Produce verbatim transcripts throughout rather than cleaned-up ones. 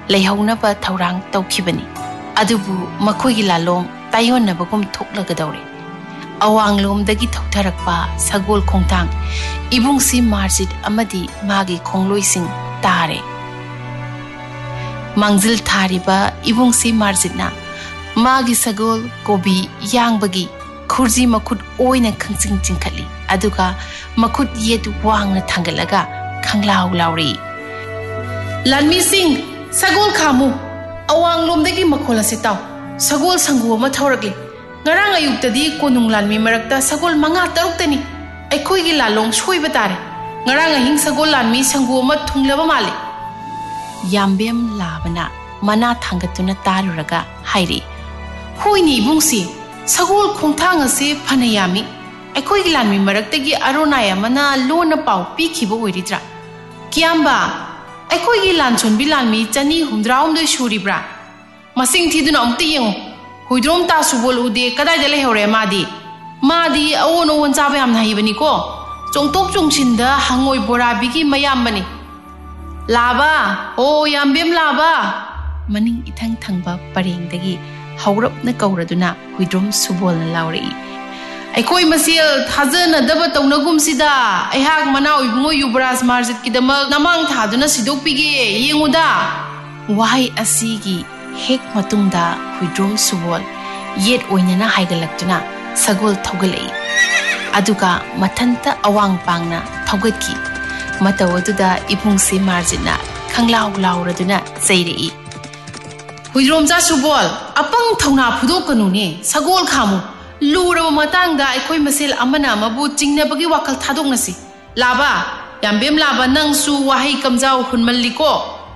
ꯂꯩꯍꯧꯅꯕ ꯊꯧꯔꯥꯡ ꯇꯧꯈꯤꯕꯅꯤ ꯑꯗꯨꯕꯨ ꯃꯈꯣꯏꯒꯤ ꯂꯥꯂꯣꯡ ꯇꯥꯌꯣꯟꯅꯕꯒꯨꯝ ꯊꯣꯛꯂꯒꯗꯧꯔꯦ ꯑꯋꯥꯡꯂꯣꯝꯗꯒꯤ ꯊꯧꯊꯔꯛꯄ ꯁꯒꯣꯜ ꯈꯣꯡꯊꯥꯡ ꯏꯕꯨꯡꯁꯤ ꯃꯥꯔꯖꯤꯠ ꯑꯃꯗꯤ ꯃꯥꯒꯤ ꯈꯣꯡꯂꯣꯏꯁꯤꯡ ꯇꯥꯔꯦ ꯃꯥꯡꯖꯤꯜ ꯊꯥꯔꯤꯕ ꯏꯕꯨꯡꯁꯤ ꯃꯥꯔꯖꯤꯠꯅ ꯃꯥꯒꯤ ꯁꯒꯣꯜ ꯀꯣꯕꯤ ꯌꯥꯡꯕꯒꯤ ꯈꯨꯔꯖꯤ ꯃꯈꯨꯠ ꯑꯣꯏꯅ ꯈꯪꯆꯤꯡ ꯆꯤꯡꯈꯠꯂꯤ ꯑꯗꯨꯒ ꯃꯈꯨꯠ ꯌꯦꯠ ꯋꯥꯡꯅ ꯊꯥꯡꯒꯠꯂꯒ ꯈꯪꯂꯥꯎ ꯂꯥꯎꯔꯤ ꯂꯥꯟꯃꯤꯁꯤꯡ ꯁꯒꯣꯜ ꯈꯥꯝꯃꯨ ꯑꯋꯥꯡꯂꯣꯝꯗꯒꯤ ꯃꯈꯣꯜ ꯑꯁꯤ ꯇꯥꯎ ꯁꯒꯣꯜ ꯁꯪꯒꯨ ꯑꯃ ꯊꯧꯔꯛꯂꯤ ꯉꯔꯥꯡ ꯑꯌꯨꯛꯇꯗꯤ ꯀꯣꯅꯨꯡ ꯂꯥꯟꯃꯤ ꯃꯔꯛꯇ ꯁꯒꯣꯜ ꯃꯉꯥ ꯇꯔꯨꯛꯇꯅꯤ ꯑꯩꯈꯣꯏꯒꯤ ꯂꯥꯂꯣꯡ ꯁꯣꯏꯕ ꯇꯥꯔꯦ ꯉꯔꯥꯡ ꯑꯍꯤꯡ ꯁꯒꯣꯜ ꯂꯥꯟꯃꯤ ꯁꯪꯒꯨ ꯑꯃ ꯊꯨꯡꯂꯕ ꯃꯥꯜꯂꯤ ꯌꯥꯝꯕꯦꯝ ꯂꯥꯕꯅ ꯃꯅꯥ ꯊꯥꯡꯒꯠꯇꯨꯅ ꯇꯥꯔꯨꯔꯒ ꯍꯥꯏꯔꯤ ꯍꯣꯏꯅꯤ ꯏꯕꯨꯡꯁꯤ ꯁꯒꯣꯜ ꯈꯣꯡꯊꯥꯡ ꯑꯁꯤ ꯐꯅ ꯌꯥꯝꯃꯤ ꯑꯩꯈꯣꯏꯒꯤ ꯂꯥꯟꯃꯤ ꯃꯔꯛꯇꯒꯤ ꯑꯔꯣꯅꯥꯏ ꯑꯃꯅ ꯂꯣꯟꯅ ꯄꯥꯎ ꯄꯤꯈꯤꯕ ꯑꯣꯏꯔꯤꯗ꯭ꯔꯥ ꯀꯤꯌꯥꯝꯕ ꯑꯩꯈꯣꯏꯒꯤ ꯂꯥꯟꯁꯣꯟꯕꯤ ꯂꯥꯟꯃꯤ ꯆꯅꯤ ꯍꯨꯝꯗ꯭ꯔꯥꯍꯨꯝꯗꯣꯏ ꯁꯨꯔꯤꯕ꯭ꯔꯥ ꯃꯁꯤꯡ ꯊꯤꯗꯨꯅ ꯑꯃꯨꯛꯇ ꯌꯦꯡꯉꯨ ꯍꯨꯏꯗ꯭ꯔꯣꯝ ꯇꯥꯁꯨꯕꯣꯜ ꯎꯗꯦ ꯀꯗꯥꯏꯗ ꯂꯩꯍꯧꯔꯦ ꯃꯥꯗꯤ ꯃꯥꯗꯤ ꯑꯑꯣꯟ ꯑꯑꯣꯟ ꯆꯥꯕ ꯌꯥꯝꯅ ꯍꯩꯕꯅꯤꯀꯣ ꯆꯣꯡꯊꯣꯛ ꯆꯣꯡꯁꯤꯟꯗ ꯍꯪꯉꯣꯏ ꯕꯣꯔꯥꯕꯤꯒꯤ ꯃꯌꯥꯝꯕꯅꯤ ꯂꯥꯕ ꯑꯣ ꯌꯥꯝꯕꯦꯝ ꯂꯥꯕ ꯃꯅꯤꯡ ꯏꯊꯪ ꯊꯪꯕ ꯄꯔꯦꯡꯗꯒꯤ ꯍꯧꯔꯞꯅ ꯀꯧꯔꯗꯨꯅ ꯍꯨꯏꯗ꯭ꯔꯣꯝ ꯁꯨꯕꯣꯜꯅ ꯂꯥꯎꯔꯛꯏ ꯑꯩꯈꯣꯏ ꯃꯁꯦꯜ ꯊꯥꯖꯅꯗꯕ ꯇꯧꯅꯒꯨꯝꯁꯤꯗ ꯑꯩꯍꯥꯛ ꯃꯅꯥꯎ ꯏꯕꯨꯡꯉꯣ ꯌꯨꯕꯔꯥꯖ ꯃꯥꯔꯖꯤꯠꯀꯤꯗꯃꯛ ꯅꯃꯥꯡ ꯊꯥꯗꯨꯅ ꯁꯤꯗꯣꯛꯄꯤꯒꯦ ꯌꯦꯡꯉꯨꯗ ꯋꯥꯍꯩ ꯑꯁꯤꯒꯤ ꯍꯦꯛ ꯃꯇꯨꯡꯗ ꯍꯨꯏꯗ꯭ꯔꯣꯝ ꯁꯨꯕꯣꯜ ꯌꯦꯠ ꯑꯣꯏꯅꯅ ꯍꯥꯏꯒꯠꯂꯛꯇꯨꯅ ꯁꯒꯣꯜ ꯊꯧꯒꯠꯂꯛꯏ ꯑꯗꯨꯒ ꯃꯊꯟꯇ ꯑꯋꯥꯡ ꯄꯥꯡꯅ ꯊꯧꯒꯠꯈꯤ ꯃꯇꯧ ꯑꯗꯨꯗ ꯏꯕꯨꯡꯁꯤ ꯃꯥꯔꯖꯤꯠꯅ ꯈꯪꯂꯥꯎ ꯂꯥꯎꯔꯗꯨꯅ ꯆꯩꯔꯛꯏ ꯍꯨꯏꯗ꯭ꯔꯣꯝꯆꯥ ꯁꯨꯕꯣꯜ ꯑꯄꯪ ꯊꯧꯅꯥ ꯐꯨꯗꯣꯛꯀꯅꯨꯅꯦ ꯁꯒꯣꯜ ꯈꯥꯝꯃꯨ ꯂꯨꯔꯕ ꯃꯇꯥꯡꯗ ꯑꯩꯈꯣꯏ ꯃꯁꯦꯜ ꯑꯃꯅ ꯑꯃꯕꯨ ꯆꯤꯡꯅꯕꯒꯤ ꯋꯥꯈꯜ ꯊꯥꯗꯣꯛꯅꯁꯤ ꯂꯥꯕ ꯌꯥꯝꯕꯦꯝ ꯂꯥꯕ ꯅꯪꯁꯨ ꯋꯥꯍꯩ ꯀꯝꯖꯥꯎ ꯍꯨꯟꯃꯜꯂꯤꯀꯣ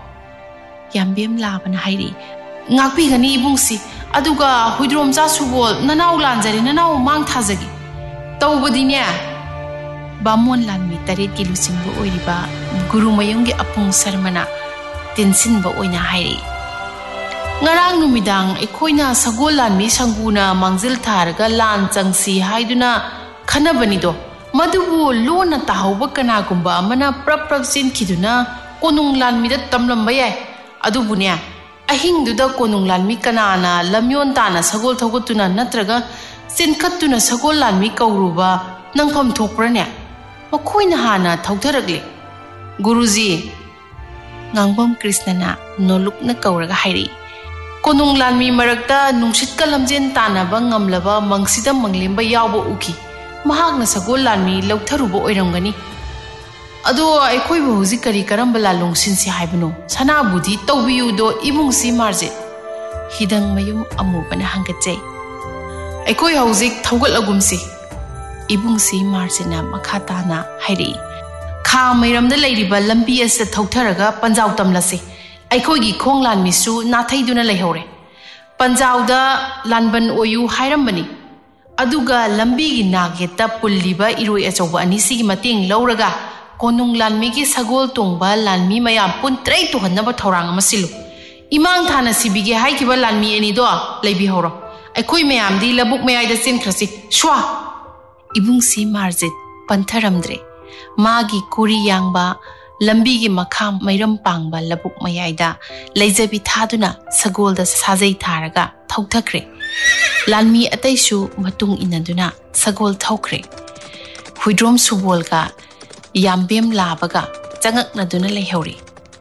ꯌꯥꯝꯕꯦꯝ ꯂꯥꯕꯅ ꯍꯥꯏꯔꯤ ꯉꯥꯛꯄꯤꯒꯅꯤ ꯏꯕꯨꯡꯁꯤ ꯑꯗꯨꯒ ꯍꯨꯏꯗ꯭ꯔꯣꯝꯆꯥ ꯁꯨꯕꯣꯜ ꯅꯅꯥꯎ ꯂꯥꯟꯖꯔꯦ ꯅꯅꯥꯎ ꯃꯥꯡ ꯊꯥꯖꯒꯦ ꯇꯧꯕꯗꯤꯅꯦ ꯕꯥꯃꯣꯟ ꯂꯥꯟꯃꯤ ꯇꯔꯦꯠꯀꯤ ꯂꯨꯆꯤꯡꯕ ꯑꯣꯏꯔꯤꯕ ꯒꯨꯔꯨꯃꯌꯨꯝꯒꯤ ꯑꯄꯨꯡ ꯁꯔꯃꯅ ꯇꯤꯟꯁꯤꯟꯕ ꯑꯣꯏꯅ ꯍꯥꯏꯔꯛꯏ ꯉꯔꯥꯡ ꯅꯨꯃꯤꯗꯥꯡ ꯑꯩꯈꯣꯏꯅ ꯁꯒꯣꯜ ꯂꯥꯟꯃꯤ ꯁꯪꯒꯨꯅ ꯃꯥꯡꯖꯤꯜ ꯊꯥꯔꯒ ꯂꯥꯟ ꯆꯪꯁꯤ ꯍꯥꯏꯗꯨꯅ ꯈꯟꯅꯕꯅꯤꯗꯣ ꯃꯗꯨꯕꯨ ꯂꯣꯟꯅ ꯇꯥꯍꯧꯕ ꯀꯅꯥꯒꯨꯝꯕ ꯑꯃꯅ ꯄ꯭ꯔꯞ ꯄ꯭ꯔꯞ ꯆꯦꯟꯈꯤꯗꯨꯅ ꯀꯣꯅꯨꯡ ꯂꯥꯟꯃꯤꯗ ꯇꯝꯂꯝꯕ ꯌꯥꯏ ꯑꯗꯨꯕꯨꯅꯦ ꯑꯍꯤꯡꯗꯨꯗ ꯀꯣꯅꯨꯡ ꯂꯥꯟꯃꯤ ꯀꯅꯥꯅ ꯂꯝꯌꯣꯟ ꯇꯥꯅ ꯁꯒꯣꯜ ꯊꯧꯒꯠꯇꯨꯅ ꯅꯠꯇ꯭ꯔꯒ ꯆꯦꯟꯈꯠꯇꯨꯅ ꯁꯒꯣꯜ ꯂꯥꯟꯃꯤ ꯀꯧꯔꯨꯕ ꯅꯪꯐꯝ ꯊꯣꯛꯄ꯭ꯔꯅꯦ ꯃꯈꯣꯏꯅ ꯍꯥꯟꯅ ꯊꯧꯊꯔꯛꯂꯦ ꯒꯨꯔꯨꯖꯤ ꯉꯥꯡꯕꯝ ꯀ꯭ꯔꯤꯁꯅꯅ ꯅꯣꯂꯨꯛꯅ ꯀꯧꯔꯒ ꯍꯥꯏꯔꯛꯏ ꯀꯣꯅꯨꯡ ꯂꯥꯟꯃꯤ ꯃꯔꯛꯇ ꯅꯨꯡꯁꯤꯠꯀ ꯂꯝꯖꯦꯟ ꯇꯥꯟꯅꯕ ꯉꯝꯂꯕ ꯃꯪꯁꯤꯗ ꯃꯪꯂꯦꯝꯕ ꯌꯥꯎꯕ ꯎꯈꯤ ꯃꯍꯥꯛꯅ ꯁꯒꯣꯜ ꯂꯥꯟꯃꯤ ꯂꯧꯊꯔꯨꯕ ꯑꯣꯏꯔꯝꯒꯅꯤ ꯑꯗꯣ ꯑꯩꯈꯣꯏꯕꯨ ꯍꯧꯖꯤꯛ ꯀꯔꯤ ꯀꯔꯝꯕ ꯂꯥꯂꯣꯡ ꯁꯤꯟꯁꯤ ꯍꯥꯏꯕꯅꯣ ꯁꯅꯥꯕꯨꯗꯤ ꯇꯧꯕꯤꯌꯨꯗꯣ ꯏꯕꯨꯡꯁꯤ ꯃꯥꯔꯖꯤꯠ ꯍꯤꯗꯪ ꯃꯌꯨꯝ ꯑꯃꯨꯕꯅ ꯍꯪꯒꯠꯆꯩ ꯑꯩꯈꯣꯏ ꯍꯧꯖꯤꯛ ꯊꯧꯒꯠꯂꯒꯨꯝꯁꯤ ꯏꯕꯨꯡꯁꯤ ꯃꯥꯔꯖꯤꯠꯅ ꯃꯈꯥ ꯇꯥꯅ ꯍꯥꯏꯔꯛꯏ ꯈꯥ ꯃꯩꯔꯝꯗ ꯂꯩꯔꯤꯕ ꯂꯝꯕꯤ ꯑꯁꯤꯗ ꯊꯧꯊꯔꯒ ꯄꯟꯖꯥꯎ ꯇꯝꯂꯁꯤ ꯑꯩꯈꯣꯏꯒꯤ ꯈꯣꯡ ꯂꯥꯟꯃꯤꯁꯨ ꯅꯥꯊꯩꯗꯨꯅ ꯂꯩꯍꯧꯔꯦ ꯄꯟꯖꯥꯎꯗ ꯂꯥꯟꯕꯟ ꯑꯣꯏꯌꯨ ꯍꯥꯏꯔꯝꯕꯅꯤ ꯑꯗꯨꯒ ꯂꯝꯕꯤꯒꯤ ꯅꯥꯛꯌꯦꯠꯇ ꯄꯨꯜꯂꯤꯕ ꯏꯔꯣꯏ ꯑꯆꯧꯕ ꯑꯅꯤꯁꯤꯒꯤ ꯃꯇꯦꯡ ꯂꯧꯔꯒ ꯀꯣꯅꯨꯡ ꯂꯥꯟꯃꯤꯒꯤ ꯁꯒꯣꯜ ꯇꯣꯡꯕ ꯂꯥꯟꯃꯤ ꯃꯌꯥꯝ ꯄꯨꯟꯇ꯭ꯔꯩ ꯇꯨꯍꯟꯅꯕ ꯊꯧꯔꯥꯡ ꯑꯃ ꯁꯤꯜꯂꯨ ꯏꯃꯥꯡ ꯊꯥꯅ ꯁꯤꯕꯤꯒꯦ ꯍꯥꯏꯈꯤꯕ ꯂꯥꯟꯃꯤ ꯑꯅꯤꯗꯣ ꯂꯩꯕꯤꯍꯧꯔꯣ ꯑꯩꯈꯣꯏ ꯃꯌꯥꯝꯗꯤ ꯂꯧꯕꯨꯛ ꯃꯌꯥꯏꯗ ꯆꯦꯟꯈ꯭ꯔꯁꯤ ꯁ꯭ꯋꯥ ꯏꯕꯨꯡꯁꯤ ꯃꯥꯔꯖꯤꯠ ꯄꯟꯊꯔꯝꯗ꯭ꯔꯦ ꯃꯥꯒꯤ ꯀꯨꯔꯤ ꯌꯥꯡꯕ ꯂꯝꯕꯤꯒꯤ ꯃꯈꯥ ꯃꯩꯔꯝ ꯄꯥꯡꯕ ꯂꯧꯕꯨꯛ ꯃꯌꯥꯏꯗ ꯂꯩꯖꯕꯤ ꯊꯥꯗꯨꯅ ꯁꯒꯣꯜꯗ ꯁꯥꯖꯩ ꯊꯥꯔꯒ ꯊꯧꯊꯈ꯭ꯔꯦ ꯂꯥꯟꯃꯤ ꯑꯇꯩꯁꯨ ꯃꯇꯨꯡ ꯏꯟꯅꯗꯨꯅ ꯁꯒꯣꯜ ꯊꯧꯈ꯭ꯔꯦ ꯍꯨꯏꯗ꯭ꯔꯣꯝ ꯁꯨꯕꯣꯜꯒ ꯌꯥꯝꯕꯦꯝ ꯂꯥꯕꯒ ꯆꯉꯛꯅꯗꯨꯅ ꯂꯩꯍꯧꯔꯤ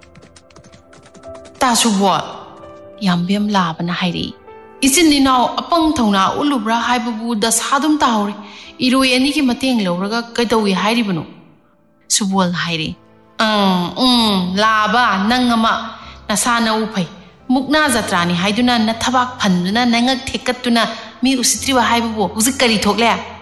ꯇꯥꯁꯨꯕꯣꯜ ꯌꯥꯝꯕꯦꯝ ꯂꯥꯕꯅ ꯍꯥꯏꯔꯛꯏ ꯏꯆꯤꯟ ꯏꯅꯥꯎ ꯑꯄꯪ ꯊꯧꯅꯥ ꯎꯠꯂꯨꯕ꯭ꯔꯥ ꯍꯥꯏꯕꯕꯨ ꯗꯁꯥꯗꯨꯝ ꯇꯥꯍꯧꯔꯦ ꯏꯔꯣꯏ ꯑꯅꯤꯒꯤ ꯃꯇꯦꯡ ꯂꯧꯔꯒ ꯀꯩꯗꯧꯏ ꯍꯥꯏꯔꯤꯕꯅꯣ ꯁꯨꯕꯣꯜ ꯍꯥꯏꯔꯤ ꯎꯝ ꯎꯝ ꯂꯥꯕ ꯅꯪ ꯑꯃ ꯅꯁꯥ ꯅꯎ ꯐꯩ ꯃꯨꯛꯅꯥ ꯖꯇ꯭ꯔꯥꯅꯤ ꯍꯥꯏꯗꯨꯅ ꯅꯊꯕꯥꯛ ꯐꯟꯗꯨꯅ ꯅꯉꯛ ꯊꯦꯛꯀꯠꯇꯨꯅ ꯃꯤ ꯎꯁꯤꯠꯇ꯭ꯔꯤꯕ ꯍꯥꯏꯕꯕꯨ ꯍꯧꯖꯤꯛ ꯀꯔꯤ ꯊꯣꯛꯂꯦ